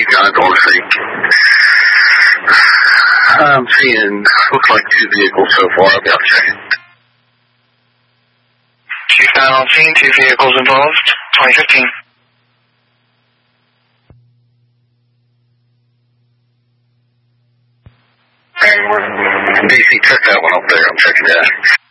on Gold Street. I'm seeing, looks like 2 vehicles so far. I'll be out checking. Chief 9 on scene, 2 vehicles involved, 2015. And DC, check that one up there. I'm checking that.